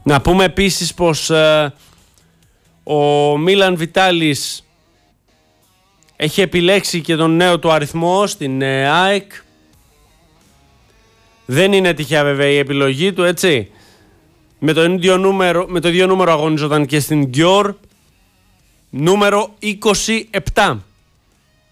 Να πούμε επίσης πως ο Μίλαν Βιτάλης έχει επιλέξει και τον νέο του αριθμό στην ΑΕΚ. Δεν είναι τυχαία βέβαια η επιλογή του, έτσι. Με το ίδιο νούμερο αγωνιζόταν και στην Γκιόρ. Νούμερο 27.